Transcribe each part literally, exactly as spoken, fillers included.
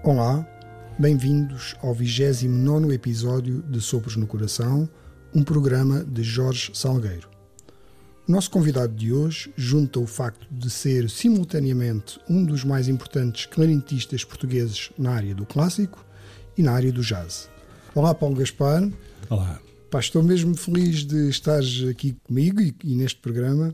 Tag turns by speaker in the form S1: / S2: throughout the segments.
S1: Olá, bem-vindos ao vigésimo nono episódio de Sopros no Coração, um programa de Jorge Salgueiro. O nosso convidado de hoje junta o facto de ser simultaneamente um dos mais importantes clarinetistas portugueses na área do clássico e na área do jazz. Olá, Paulo Gaspar.
S2: Olá.
S1: Pá, estou mesmo feliz de estares aqui comigo e, e neste programa.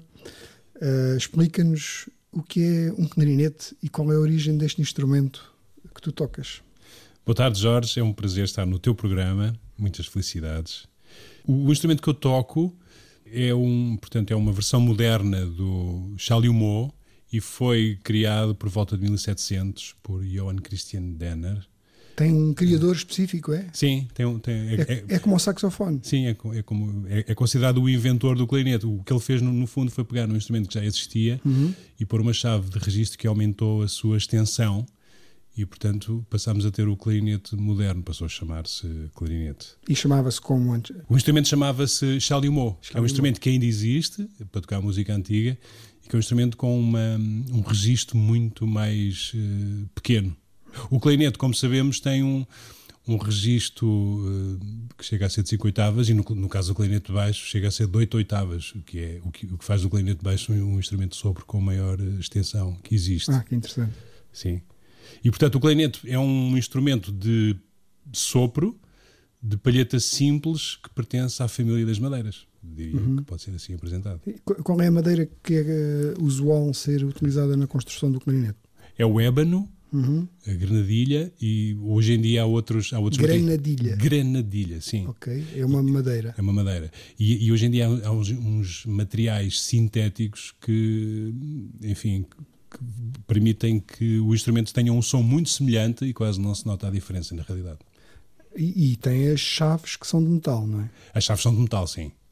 S1: Uh, explica-nos o que é um clarinete e qual é a origem deste instrumento que tu tocas.
S2: Boa tarde, Jorge. É um prazer estar no teu programa. Muitas felicidades. O, o instrumento que eu toco é, um, portanto, é uma versão moderna do Chalumeau e foi criado por volta de mil e setecentos por Johann Christian Denner.
S1: Tem um criador específico, é?
S2: Sim. Tem, tem, é,
S1: é, é como o saxofone.
S2: Sim, é, é, como, é, é considerado o inventor do clarinete. O que ele fez, no, no fundo, foi pegar num instrumento que já existia uhum. e pôr uma chave de registro que aumentou a sua extensão e, portanto, passámos a ter o clarinete moderno. Passou a chamar-se clarinete.
S1: E chamava-se como antes?
S2: O instrumento chamava-se Chalumeau. É um instrumento que ainda existe, para tocar música antiga, e que é um instrumento com uma, um registro muito mais uh, pequeno. O clarinete, como sabemos, tem um, um registro uh, que chega a ser de cinco oitavas e no, no caso do clarinete de baixo chega a ser de oito oitavas, o que, é, o que, o que faz do clarinete de baixo um, um instrumento de sopro com maior extensão que existe.
S1: Ah, que interessante.
S2: Sim. E, portanto, o clarinete é um instrumento de sopro, de palheta simples, que pertence à família das madeiras. Diria uhum. que pode ser assim apresentado.
S1: E qual é a madeira que é usual ser utilizada na construção do clarinete?
S2: É o ébano,
S1: uhum.
S2: a granadilha, e hoje em dia há outros... Há outros
S1: granadilha?
S2: Materiais. Granadilha, sim.
S1: Ok, é uma madeira.
S2: É uma madeira. E, e hoje em dia há, há uns, uns materiais sintéticos que, enfim... que permitem que o instrumento tenha um som muito semelhante e quase não se nota a diferença na realidade.
S1: E, e tem as chaves que são de metal, não é?
S2: As chaves são de metal, sim.